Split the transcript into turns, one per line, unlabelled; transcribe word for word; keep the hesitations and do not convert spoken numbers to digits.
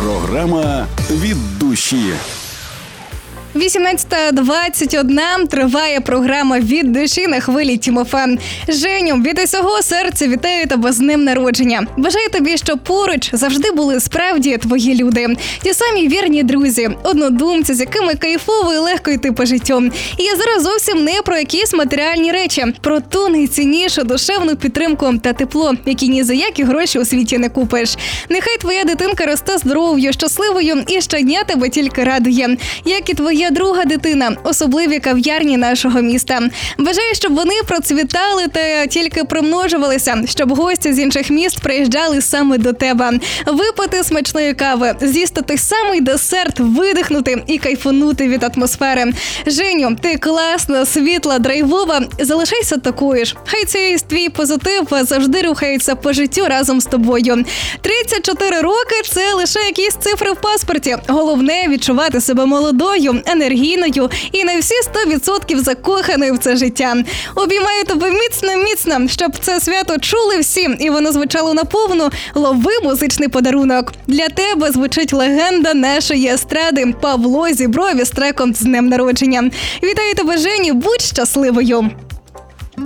Програма «Від душі».
вісімнадцята двадцять одна триває програма «Від душі» на хвилі Тім-ФМ. Женю, від усього серця вітаю тебе з днем народження. Бажаю тобі, щоб поруч завжди були справді твої люди. Ті самі вірні друзі, однодумці, з якими кайфово і легко йти по життю. І я зараз зовсім не про якісь матеріальні речі, про ту найціннішу душевну підтримку та тепло, які ні за які гроші у світі не купиш. Нехай твоя дитинка росте здоровою, щасливою і щодня тебе тільки радує. Як і твоя друга дитина, особливі кав'ярні нашого міста. Бажаю, щоб вони процвітали та тільки примножувалися, щоб гості з інших міст приїжджали саме до тебе. Випити смачної кави, з'їсти той самий десерт, видихнути і кайфанути від атмосфери. Женю, ти класна, світла, драйвова, залишайся такою ж. Хай цей твій позитив завжди рухається по життю разом з тобою. тридцять чотири роки – це лише якісь цифри в паспорті. Головне – відчувати себе молодою, енергійною і на всі сто відсотків закоханою в це життя. Обіймаю тебе міцно-міцно, щоб це свято чули всі і воно звучало наповну. Лови музичний подарунок. Для тебе звучить легенда нашої естради Павло Зіброві з треком «З днем народження». Вітаю тебе, Жені, будь щасливою!